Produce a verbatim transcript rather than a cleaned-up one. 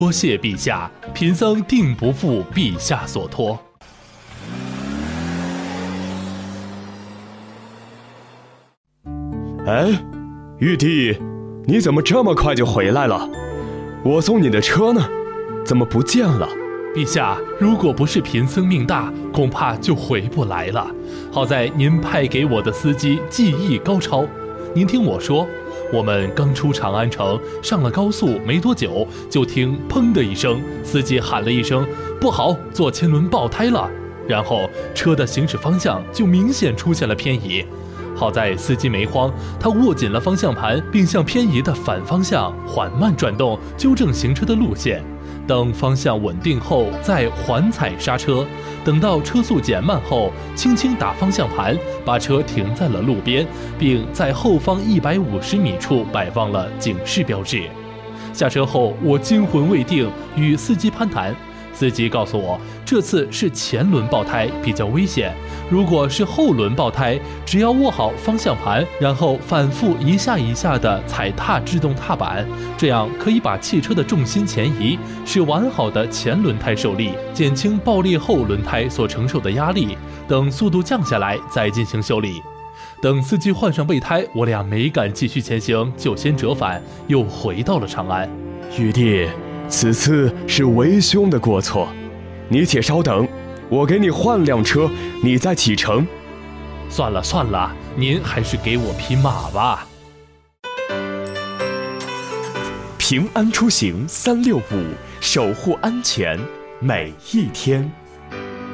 多谢陛下，贫僧定不负陛下所托。 哎，玉帝，你怎么这么快就回来了？我送你的车呢？怎么不见了？ 陛下，如果不是贫僧命大，恐怕就回不来了。好在您派给我的司机技艺高超。您听我说，我们刚出长安城，上了高速没多久，就听砰的一声，司机喊了一声不好，左前轮爆胎了。然后车的行驶方向就明显出现了偏移。好在司机没慌，他握紧了方向盘，并向偏移的反方向缓慢转动，纠正行车的路线。等方向稳定后，再缓踩刹车。等到车速减慢后，轻轻打方向盘，把车停在了路边，并在后方一百五十米处摆放了警示标志。下车后，我惊魂未定，与司机攀谈。司机告诉我，这次是前轮爆胎，比较危险。如果是后轮爆胎，只要握好方向盘，然后反复一下一下地踩踏制动踏板，这样可以把汽车的重心前移，使完好的前轮胎受力，减轻爆裂后轮胎所承受的压力。等速度降下来，再进行修理。等司机换上备胎，我俩没敢继续前行，就先折返，又回到了长安。 玉帝，此次是为兄的过错，你且稍等，我给你换辆车，你再启程。 算了算了，您还是给我匹马吧。 平安出行三六五，守护安全每一天。